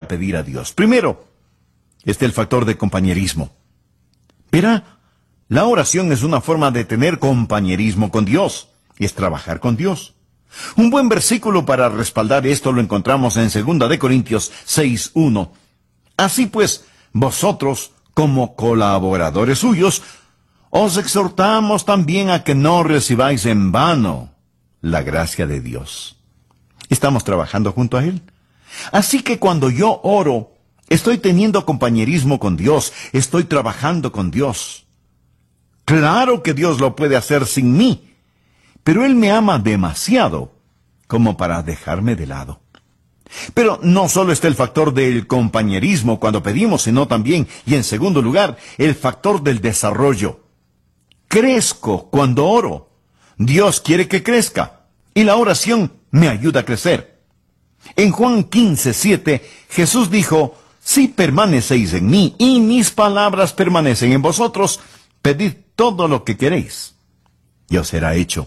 pedir a Dios. Primero, está el factor de compañerismo. Verá, la oración es una forma de tener compañerismo con Dios, es trabajar con Dios. Un buen versículo para respaldar esto lo encontramos en 2 de Corintios 6:1. Así pues, vosotros, como colaboradores suyos, os exhortamos también a que no recibáis en vano la gracia de Dios. Estamos trabajando junto a Él. Así que cuando yo oro, estoy teniendo compañerismo con Dios, estoy trabajando con Dios. Claro que Dios lo puede hacer sin mí, pero Él me ama demasiado como para dejarme de lado. Pero no solo está el factor del compañerismo cuando pedimos, sino también, y en segundo lugar, el factor del desarrollo. Crezco cuando oro. Dios quiere que crezca, y la oración me ayuda a crecer. En Juan 15:7, Jesús dijo, si permanecéis en mí, y mis palabras permanecen en vosotros, pedid todo lo que queréis, y os será hecho.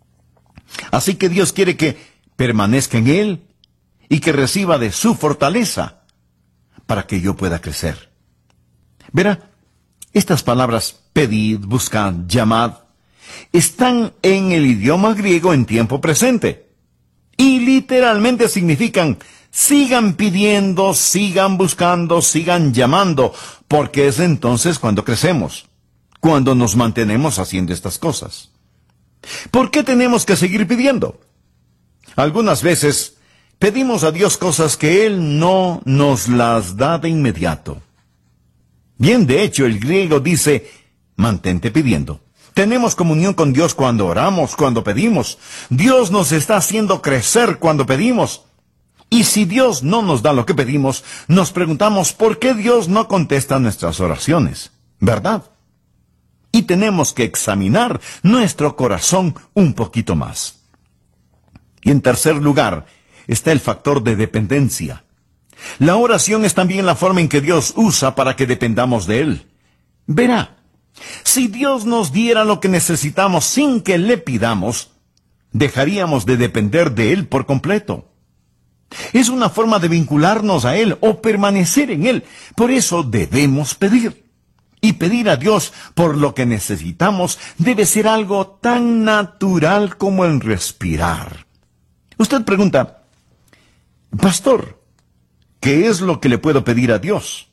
Así que Dios quiere que permanezca en Él y que reciba de su fortaleza para que yo pueda crecer. Verá, estas palabras, pedid, buscad, llamad, están en el idioma griego en tiempo presente. Y literalmente significan, sigan pidiendo, sigan buscando, sigan llamando, porque es entonces cuando crecemos, cuando nos mantenemos haciendo estas cosas. ¿Por qué tenemos que seguir pidiendo? Algunas veces pedimos a Dios cosas que Él no nos las da de inmediato. Bien, de hecho, el griego dice, mantente pidiendo. Tenemos comunión con Dios cuando oramos, cuando pedimos. Dios nos está haciendo crecer cuando pedimos. Y si Dios no nos da lo que pedimos, nos preguntamos por qué Dios no contesta nuestras oraciones, ¿verdad? Y tenemos que examinar nuestro corazón un poquito más. Y en tercer lugar, está el factor de dependencia. La oración es también la forma en que Dios usa para que dependamos de Él. Verá, si Dios nos diera lo que necesitamos sin que le pidamos, dejaríamos de depender de Él por completo. Es una forma de vincularnos a Él o permanecer en Él. Por eso debemos pedir. Y pedir a Dios por lo que necesitamos debe ser algo tan natural como el respirar. Usted pregunta, Pastor, ¿qué es lo que le puedo pedir a Dios?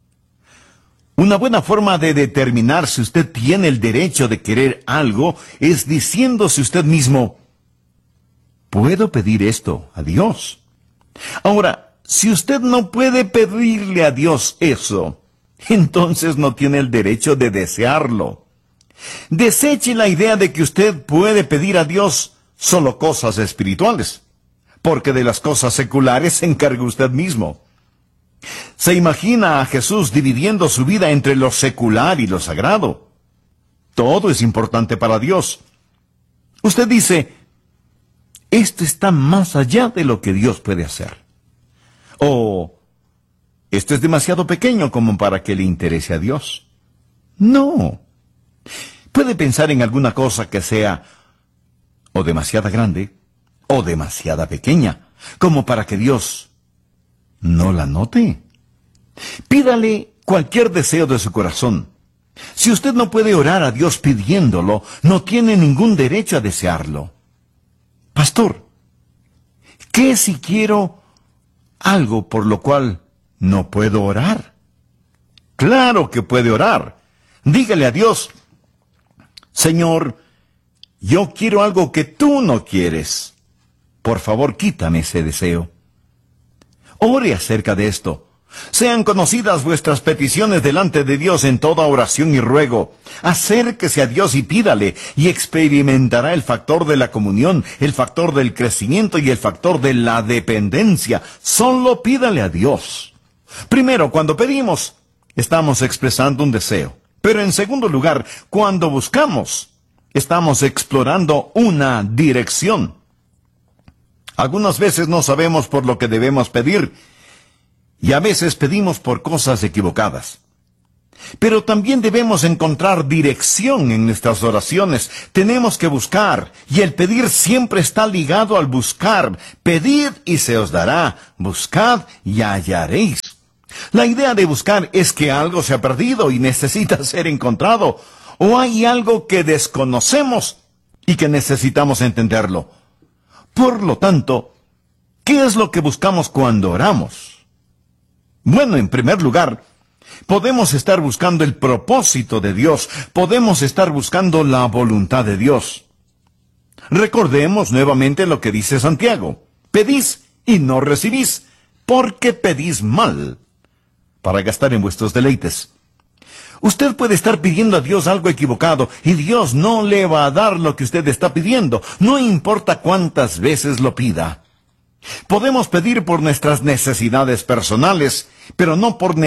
Una buena forma de determinar si usted tiene el derecho de querer algo es diciéndose usted mismo, ¿puedo pedir esto a Dios? Ahora, si usted no puede pedirle a Dios eso, entonces no tiene el derecho de desearlo. Deseche la idea de que usted puede pedir a Dios solo cosas espirituales, porque de las cosas seculares se encarga usted mismo. Se imagina a Jesús dividiendo su vida entre lo secular y lo sagrado. Todo es importante para Dios. Usted dice, esto está más allá de lo que Dios puede hacer. O, esto es demasiado pequeño como para que le interese a Dios. No. Puede pensar en alguna cosa que sea o demasiado grande o demasiado pequeña, como para que Dios no la note. Pídale cualquier deseo de su corazón. Si usted no puede orar a Dios pidiéndolo, no tiene ningún derecho a desearlo. Pastor, ¿qué si quiero algo por lo cual no puedo orar? Claro que puede orar. Dígale a Dios, Señor, yo quiero algo que tú no quieres. Por favor, quítame ese deseo. Ore acerca de esto. Sean conocidas vuestras peticiones delante de Dios en toda oración y ruego. Acérquese a Dios y pídale, y experimentará el factor de la comunión, el factor del crecimiento y el factor de la dependencia. Solo pídale a Dios. Primero, cuando pedimos, estamos expresando un deseo. Pero en segundo lugar, cuando buscamos, estamos explorando una dirección. Algunas veces no sabemos por lo que debemos pedir, y a veces pedimos por cosas equivocadas. Pero también debemos encontrar dirección en nuestras oraciones. Tenemos que buscar, y el pedir siempre está ligado al buscar. Pedid y se os dará, buscad y hallaréis. La idea de buscar es que algo se ha perdido y necesita ser encontrado, o hay algo que desconocemos y que necesitamos entenderlo. Por lo tanto, ¿qué es lo que buscamos cuando oramos? Bueno, en primer lugar, podemos estar buscando el propósito de Dios, podemos estar buscando la voluntad de Dios. Recordemos nuevamente lo que dice Santiago: pedís y no recibís, porque pedís mal, para gastar en vuestros deleites. Usted puede estar pidiendo a Dios algo equivocado, y Dios no le va a dar lo que usted está pidiendo, no importa cuántas veces lo pida. Podemos pedir por nuestras necesidades personales, pero no por